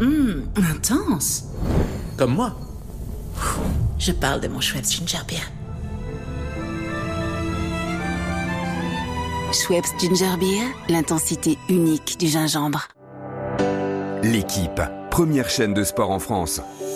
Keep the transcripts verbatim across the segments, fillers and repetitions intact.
Hum, intense. Comme moi. Je parle de mon Schweppes Ginger Beer. Schweppes Ginger Beer, l'intensité unique du gingembre. L'équipe, première chaîne de sport en France.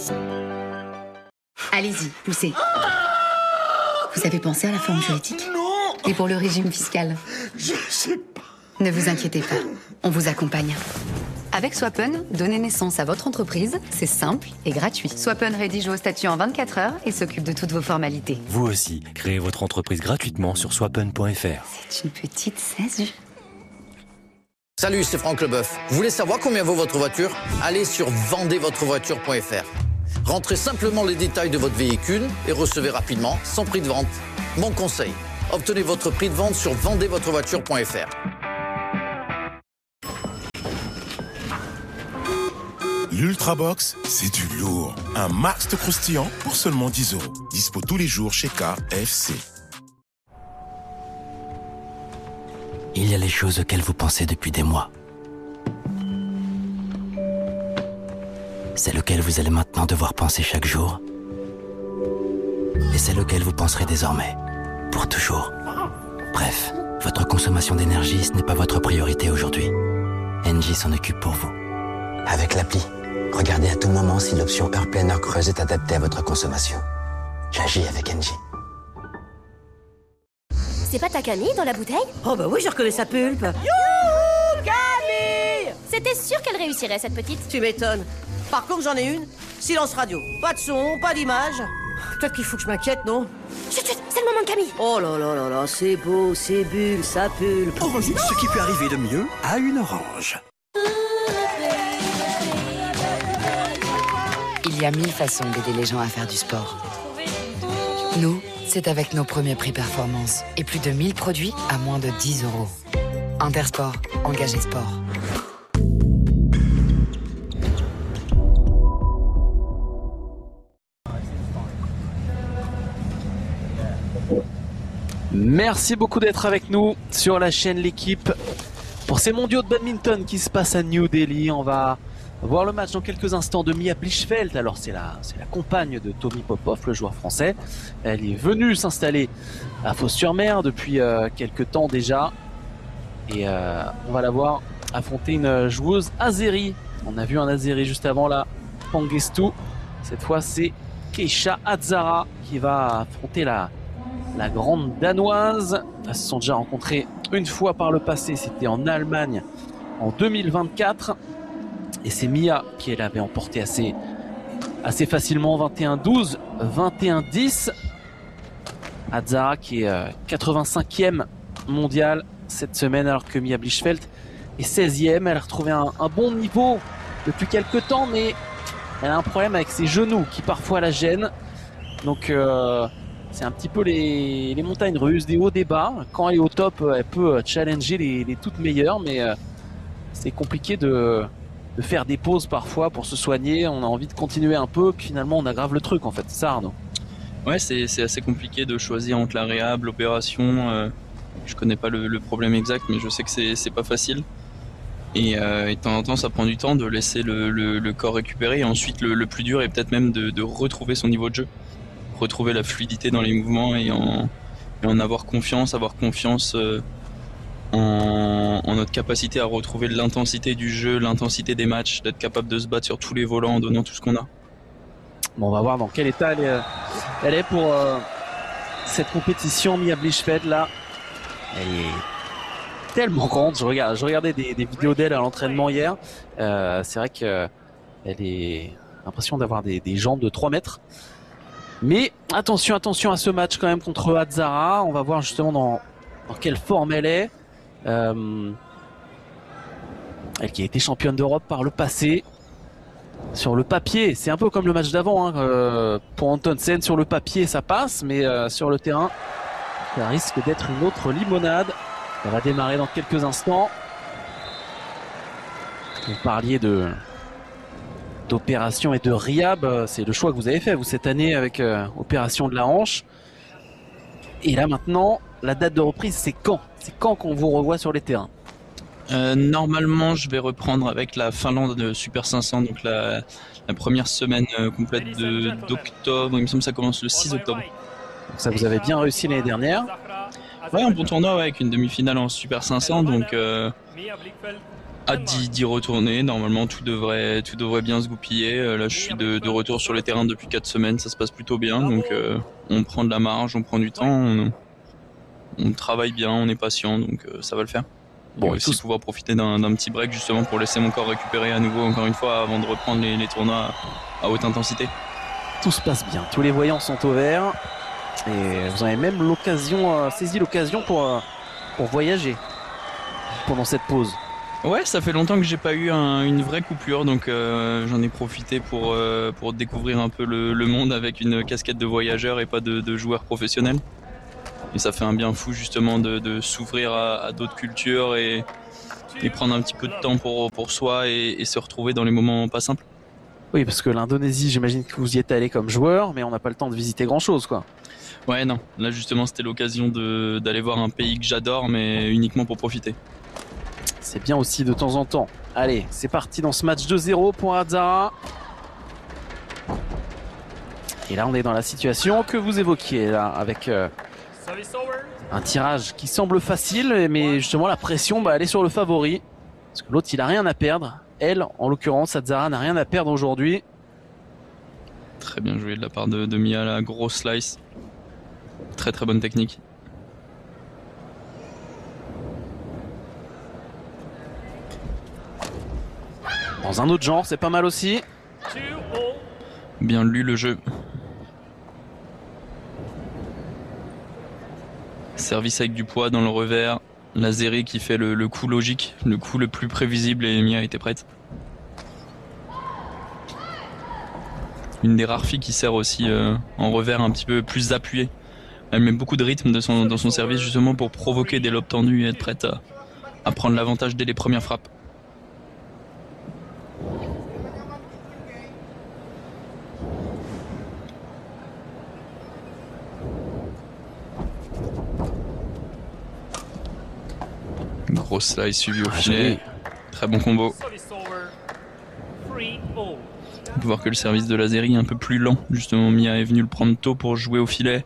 Allez-y, poussez. Vous avez pensé à la forme juridique? Non. Et pour le régime fiscal? Je sais pas. Ne vous inquiétez pas, on vous accompagne. Avec Swappen, donner naissance à votre entreprise, c'est simple et gratuit. Swappen rédige vos statuts en vingt-quatre heures et s'occupe de toutes vos formalités. Vous aussi, créez votre entreprise gratuitement sur swappen point f r. C'est une petite saisie. Salut, c'est Franck Leboeuf. Vous voulez savoir combien vaut votre voiture? Allez sur vendez votre voiture point f r. Rentrez simplement les détails de votre véhicule et recevez rapidement son prix de vente. Mon conseil, obtenez votre prix de vente sur vendez votre voiture point f r. L'Ultrabox, c'est du lourd. Un max de croustillant pour seulement dix euros. Dispo tous les jours chez K F C. Il y a les choses auxquelles vous pensez depuis des mois. Celles auxquelles vous allez maintenant devoir penser chaque jour. Et celles auxquelles vous penserez désormais. Pour toujours. Bref, votre consommation d'énergie, ce n'est pas votre priorité aujourd'hui. Engie s'en occupe pour vous. Avec l'appli, regardez à tout moment si l'option heure pleine heure creuse est adaptée à votre consommation. J'agis avec Engie. C'est pas ta Camille dans la bouteille? Oh bah oui, je reconnais sa pulpe. Youhou, Camille! C'était sûr qu'elle réussirait, cette petite. Tu m'étonnes. Par contre, j'en ai une. Silence radio. Pas de son, pas d'image. Peut-être qu'il faut que je m'inquiète, non? Chut, chut, c'est le moment de Camille. Oh là là là là, c'est beau, c'est bulle, ça pulpe. Orange, ce qui peut arriver de mieux à une orange. Il y a mille façons d'aider les gens à faire du sport. Nous, c'est avec nos premiers prix performance et plus de mille produits à moins de dix euros. Intersport, engagé sport. Merci beaucoup d'être avec nous sur la chaîne L'équipe pour ces mondiaux de badminton qui se passent à New Delhi. On va voir le match dans quelques instants de Mia Blichfeld. Alors c'est la, c'est la compagne de Tommy Popov, le joueur français. Elle est venue s'installer à Fos-sur-Mer depuis euh, quelques temps déjà. Et euh, on va la voir affronter une joueuse azérie. On a vu un azéri juste avant là, Pangestu. Cette fois c'est Keisha Atzara qui va affronter la, la grande danoise. Elles se sont déjà rencontrées une fois par le passé, c'était en Allemagne en deux mille vingt-quatre. Et c'est Mia qui l'avait emporté assez, assez facilement, vingt et un douze, vingt et un dix. Atzara qui est euh, quatre-vingt-cinquième mondial cette semaine, alors que Mia Blichfeld est seizième. Elle a retrouvé un, un bon niveau depuis quelques temps, mais elle a un problème avec ses genoux qui parfois la gênent. Donc euh, c'est un petit peu les, les montagnes russes, des hauts, des bas. Quand elle est au top, elle peut challenger les, les toutes meilleures, mais euh, c'est compliqué de... de faire des pauses parfois pour se soigner. On a envie de continuer un peu, puis finalement on aggrave le truc en fait. C'est ça, Arnaud? Ouais, c'est, c'est assez compliqué de choisir entre la réhab, l'opération. Euh, je connais pas le, le problème exact, mais je sais que c'est, c'est pas facile. Et, euh, et de temps en temps, ça prend du temps de laisser le, le, le corps récupérer. Et ensuite, le, le plus dur est peut-être même de, de retrouver son niveau de jeu, retrouver la fluidité dans les mouvements et en, et en avoir confiance, avoir confiance. Euh, En, en notre capacité à retrouver l'intensité du jeu, l'intensité des matchs, d'être capable de se battre sur tous les volants en donnant tout ce qu'on a. Bon, on va voir dans quel état elle est, elle est pour euh, cette compétition. Mia Blichfeld là, elle est tellement grande. Je, regarde, je regardais des, des vidéos d'elle à l'entraînement hier. Euh, c'est vrai qu'elle est l'impression d'avoir des, des jambes de trois mètres. Mais attention, attention à ce match quand même contre Atzara. On va voir justement dans, dans quelle forme elle est. Euh, elle qui a été championne d'Europe par le passé. Sur le papier, c'est un peu comme le match d'avant, hein. euh, pour Antonsen, sur le papier ça passe, mais euh, sur le terrain ça risque d'être une autre limonade. Ça va démarrer dans quelques instants. Vous parliez de d'opération et de rehab, c'est le choix que vous avez fait vous cette année avec euh, opération de la hanche. Et là maintenant, la date de reprise c'est quand? C'est quand qu'on vous revoit sur les terrains? Euh, normalement, je vais reprendre avec la Finlande de Super cinq cents, donc la, la première semaine euh, complète de- d'octobre. Il me semble que ça commence le six octobre. Donc ça vous avez bien réussi l'année dernière. Ouais, un bon tournoi ouais, avec une demi-finale en Super cinq cents, donc euh, hâte d'y d'y retourner. Normalement, tout devrait, tout devrait bien se goupiller. Euh, là, je suis de, de retour sur le terrain depuis quatre semaines, ça se passe plutôt bien. Donc, euh, on prend de la marge, on prend du temps, on, on travaille bien, on est patient, donc euh, ça va le faire. Bon, et aussi tous... pouvoir profiter d'un d'un petit break justement pour laisser mon corps récupérer à nouveau, encore une fois, avant de reprendre les, les tournois à haute intensité. Tout se passe bien, tous les voyants sont au vert. Et vous avez même l'occasion, euh, saisi l'occasion pour, euh, pour voyager pendant cette pause. Ouais, ça fait longtemps que j'ai pas eu un, une vraie coupure, donc euh, j'en ai profité pour, euh, pour découvrir un peu le, le monde avec une casquette de voyageur et pas de, de joueur professionnel. Et ça fait un bien fou justement de, de s'ouvrir à, à d'autres cultures et, et prendre un petit peu de temps pour, pour soi et, et se retrouver dans les moments pas simples. Oui, parce que l'Indonésie, j'imagine que vous y êtes allé comme joueur, mais on n'a pas le temps de visiter grand chose, quoi. Ouais, non. Là, justement, c'était l'occasion de, d'aller voir un pays que j'adore, mais uniquement pour profiter. C'est bien aussi de temps en temps. Allez, c'est parti dans ce match deux zéro pour Hazara. Et là, on est dans la situation que vous évoquiez, là, avec euh, un tirage qui semble facile, mais justement, la pression, bah, elle est sur le favori. Parce que l'autre, il a rien à perdre. Elle, en l'occurrence, Hazara n'a rien à perdre aujourd'hui. Très bien joué de la part de, de Mia, la grosse slice. Très très bonne technique. Dans un autre genre, c'est pas mal aussi. Bien lu le jeu. Service avec du poids dans le revers. La Zeri qui fait le, le coup logique, le coup le plus prévisible et Mia était prête. Une des rares filles qui sert aussi euh, en revers un petit peu plus appuyé. Elle met beaucoup de rythme de son, dans son service justement pour provoquer des lobes tendus et être prête à, à prendre l'avantage dès les premières frappes. Grosse slice suivi au filet. Très bon combo. On peut voir que le service de la Zeri est un peu plus lent. Justement, Mia est venue le prendre tôt pour jouer au filet.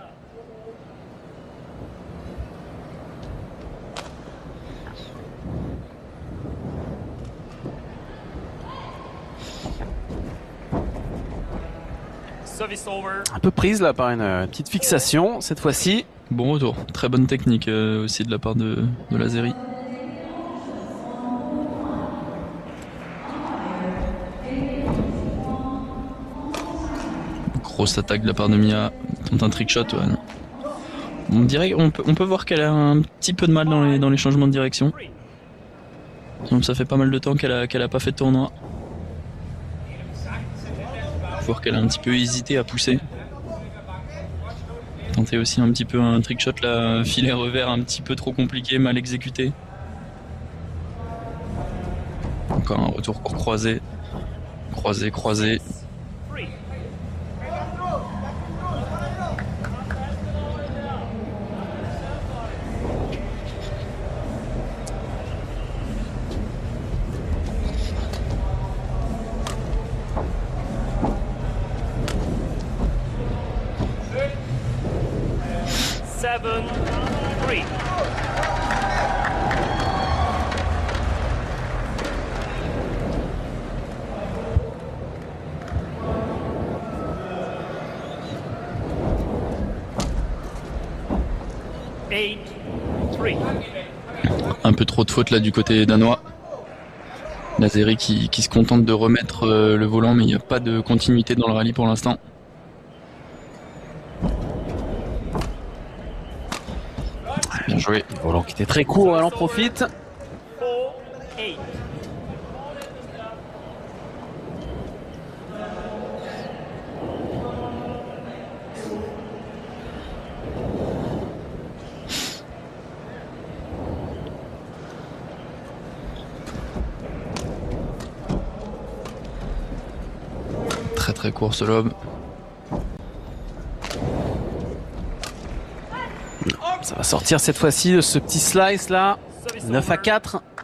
Un peu prise là par une euh, petite fixation cette fois-ci. Bon retour, très bonne technique euh, aussi de la part de, de la Zeri. Grosse attaque de la part de Mia, tente un trick shot. Ouais. On dirait, on peut, on peut voir qu'elle a un petit peu de mal dans les, dans les changements de direction. Donc ça fait pas mal de temps qu'elle a, qu'elle a pas fait de tournoi. On peut voir qu'elle a un petit peu hésité à pousser. Tenter aussi un petit peu un trick shot là, filet revers un petit peu trop compliqué, mal exécuté. Encore un retour pour croiser. Croiser, croiser. seven three. eight three. Un peu trop de fautes là du côté danois. La Zeri qui, qui se contente de remettre euh, le volant, mais il n'y a pas de continuité dans le rallye pour l'instant. Bien joué. Le volant qui était très court, elle en profite. Très très court ce lob. Ça va sortir cette fois-ci de ce petit slice là. neuf à quatre.